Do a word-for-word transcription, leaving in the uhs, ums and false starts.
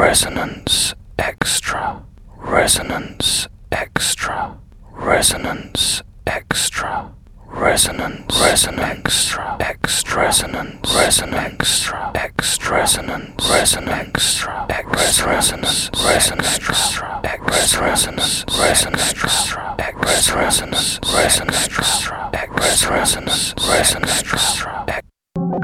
Resonance Extra, Resonance Extra, Resonance Extra, Resonance, Resonance, Extra, Resonance, Resonance, Extra, Resonance, Resonance, Extra, Resonance, Resonance, Extra, Resonance, Resonance, Extra, Resonance, Resonance, Extra, Resonance, Resonance,